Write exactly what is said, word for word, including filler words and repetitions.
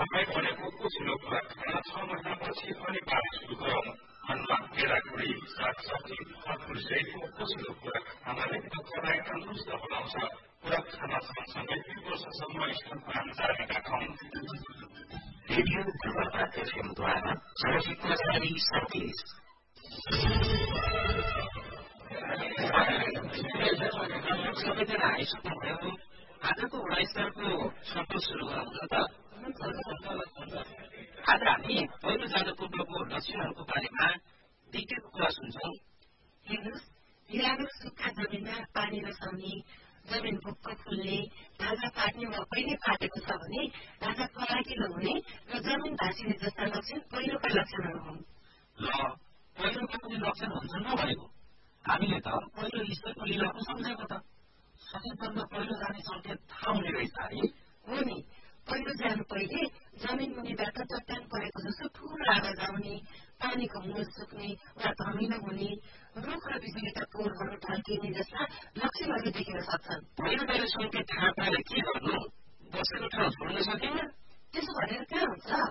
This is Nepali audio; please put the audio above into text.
समय भनेको कुचिलो कुरा खाना छ महिनापछि अनि बाली सुरु गरौँ। अन्नमा केराकुडी, सागसब्जी, फलफुल सहितको कुचिलो कुरा खानाले बच्चालाई तन्दुरुस्त बनाउँछ। कुरा खाना सँगसँगै दुई वर्षसम्म स्तनपान जारी राखौँ। रेडियो पूर्वाधार एफएमद्वारा चलचित्र जारी सतीश सबैजना आइसक्नुभयो। आजको गुणस्तरको शब्द सुरु गराउँछ त। आज हामी पहिलो जाडो पूर्वको लक्षणहरूको बारेमा विज्ञको कुरा सुन्छौँ। हेर्नुहोस्, बिरालो सुक्खा जमिनमा पानी रसाउने, जमिन भुक्क फुल्ने, ढाँचा फाट्ने वा पहिले फाटेको छ भने ढाँचा फराकिलो हुने र जमिन भाँसिने जस्ता लक्षण पहिलोका लक्षणहरू हुन्। ल, पहिलोका पनि लक्षण हुन्छन् नभएको। हामीले त पहिलो ईश्वरको लीला पो सम्झेको त। सचेतनमा पहिलो जाने सङ्केत थाहा हुने रहेछ है। हो नि, पहिलो जानु पहिले जमिन मुनिबाट चट्टान परेको जस्तो ठुलो आवाज आउने, पानीको मूल सुक्ने वा धमिलो हुने, रुख र बिजुलीका पोलहरू ढल्किने जस्ता लक्षणहरू देखिन सक्छन्। पहिलो जाने सङ्केत थाहा पाएर के गर्नु? बसेको ठाउँ छोड्न सकिन्न? त्यसो भनेर कहाँ हुन्छ?